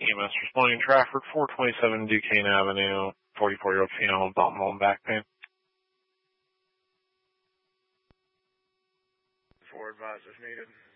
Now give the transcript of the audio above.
EMS responding Trafford, 427 Duquesne Avenue, 44-year-old female, abdominal and back pain. 4 advisors needed.